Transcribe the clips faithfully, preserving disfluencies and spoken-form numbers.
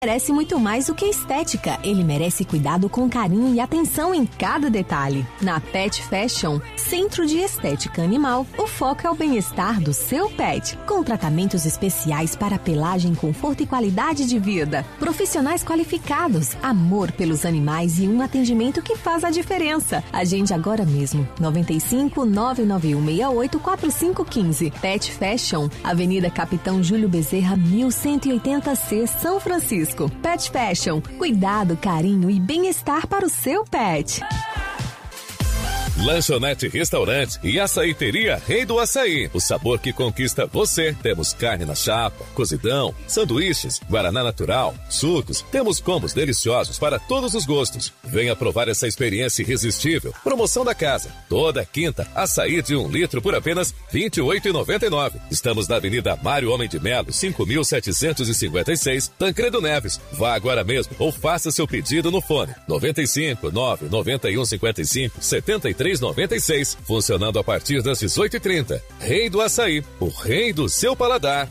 Merece muito mais do que estética. Ele merece cuidado com carinho e atenção em cada detalhe. Na Pet Fashion, Centro de Estética Animal, o foco é o bem-estar do seu pet, com tratamentos especiais para pelagem, conforto e qualidade de vida. Profissionais qualificados, amor pelos animais e um atendimento que faz a diferença. Agende agora mesmo. nove cinco, nove nove um seis oito, quatro cinco um cinco. Pet Fashion, Avenida Capitão Júlio Bezerra, mil cento e oitenta C, São Francisco. Pet Fashion, cuidado, carinho e bem-estar para o seu pet. Lanchonete Restaurante e Açaiteria Rei do Açaí. O sabor que conquista você. Temos carne na chapa, cozidão, sanduíches, guaraná natural, sucos. Temos combos deliciosos para todos os gostos. Venha provar essa experiência irresistível. Promoção da casa. Toda quinta, açaí de um litro por apenas vinte e oito reais e noventa e nove centavos. Estamos na Avenida Mário Homem de Melo, cinco mil setecentos e cinquenta e seis, Tancredo Neves. Vá agora mesmo ou faça seu pedido no fone nove cinco, nove nove um cinco cinco, sete três noventa e seis, funcionando a partir das dezoito e trinta. Rei do Açaí, o rei do seu paladar.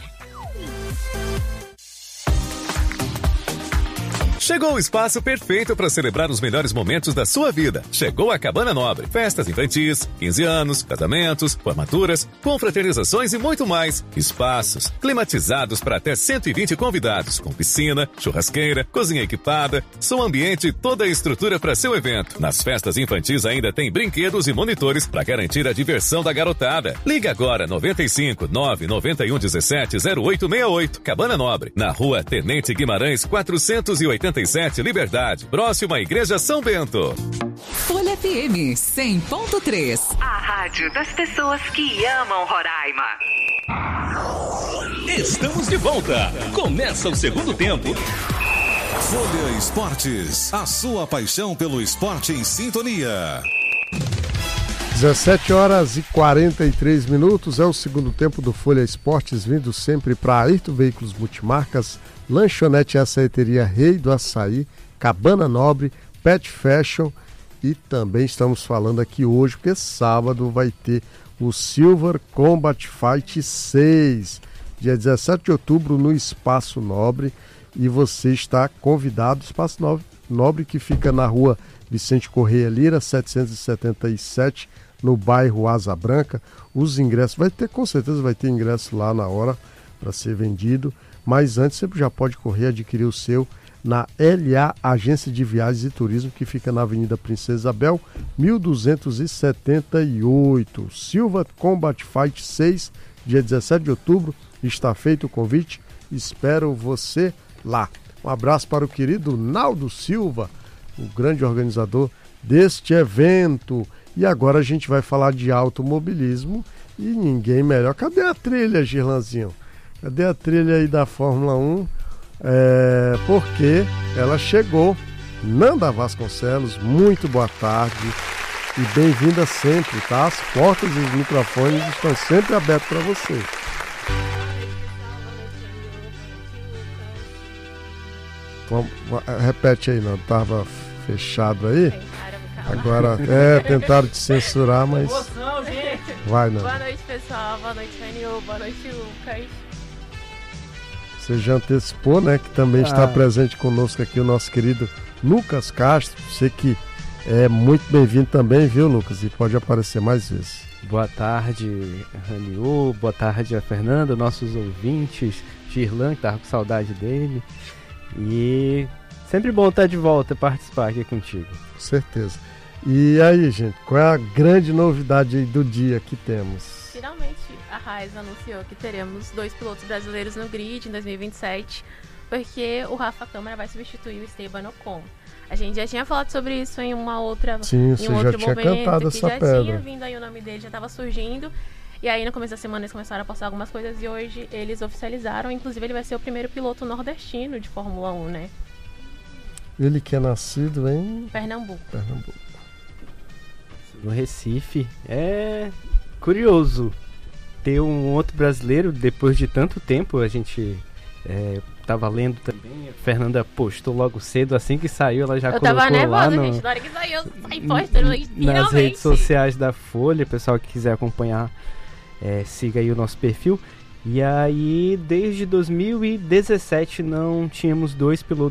Chegou o espaço perfeito para celebrar os melhores momentos da sua vida. Chegou a Cabana Nobre. Festas infantis, quinze anos, casamentos, formaturas, confraternizações e muito mais. Espaços climatizados para até cento e vinte convidados, com piscina, churrasqueira, cozinha equipada, som ambiente e toda a estrutura para seu evento. Nas festas infantis ainda tem brinquedos e monitores para garantir a diversão da garotada. Ligue agora nove cinco, nove nove um um sete, zero oito seis oito. Cabana Nobre, na Rua Tenente Guimarães, quatrocentos e oitenta e sete, Liberdade, próximo à Igreja São Bento. Folha F M cem ponto três. A rádio das pessoas que amam Roraima. Estamos de volta. Começa o segundo tempo. Folha Esportes, a sua paixão pelo esporte em sintonia. dezessete horas e quarenta e três minutos, é o segundo tempo do Folha Esportes, vindo sempre para Ayrton Veículos Multimarcas, Lanchonete e Açaiteria Rei do Açaí, Cabana Nobre, Pet Fashion, e também estamos falando aqui hoje, porque sábado vai ter o Silver Combat Fight seis, dia dezessete de outubro no Espaço Nobre, e você está convidado, Espaço Nobre que fica na rua Vicente Correia Lira, setecentos e setenta e sete, no bairro Asa Branca. Os ingressos, vai ter, com certeza vai ter ingresso lá na hora para ser vendido, mas antes você já pode correr adquirir o seu na L A Agência de Viagens e Turismo, que fica na Avenida Princesa Isabel, mil duzentos e setenta e oito. Silva Combat Fight seis, dia dezessete de outubro, está feito o convite, espero você lá. Um abraço para o querido Naldo Silva, o grande organizador deste evento. E agora a gente vai falar de automobilismo e ninguém melhor. Cadê a trilha, Girlanzinho? Cadê a trilha aí da Fórmula um? É, porque ela chegou. Nanda Vasconcelos, muito boa tarde e bem-vinda sempre, tá? As portas e os microfones estão sempre abertos para você. Vamos, repete aí, não estava fechado aí? Agora, é, tentaram te censurar, mas... Vai, não. Boa noite, pessoal. Boa noite, Raniô. Boa noite, Lucas. Você já antecipou, né? Que também ah. está presente conosco aqui o nosso querido Lucas Castro. Você que é muito bem-vindo também, viu, Lucas? E pode aparecer mais vezes. Boa tarde, Raniô. Boa tarde a Fernanda, nossos ouvintes. Girlan, que tava com saudade dele. E sempre bom estar de volta, participar aqui contigo. Com certeza. E aí, gente, qual é a grande novidade aí do dia que temos? Finalmente, a Haas anunciou que teremos dois pilotos brasileiros no grid em dois mil e vinte e sete, porque o Rafa Câmara vai substituir o Esteban Ocon. A gente já tinha falado sobre isso em uma outra Sim, em um outro já tinha momento, cantado que essa já pedra. tinha vindo aí o nome dele, já estava surgindo. E aí no começo da semana eles começaram a postar algumas coisas e hoje eles oficializaram. Inclusive ele vai ser o primeiro piloto nordestino de Fórmula um, né? Ele que é nascido em... Pernambuco. Pernambuco. No Recife. É curioso ter um outro brasileiro depois de tanto tempo. A gente é, tava lendo também. A Fernanda postou logo cedo, assim que saiu, ela já eu colocou tava nervosa, lá no, gente. Na hora que saiu, eu saí postando nas redes sociais da Folha. Pessoal que quiser acompanhar, é, siga aí o nosso perfil. E aí, desde dois mil e dezessete, não tínhamos dois pilotos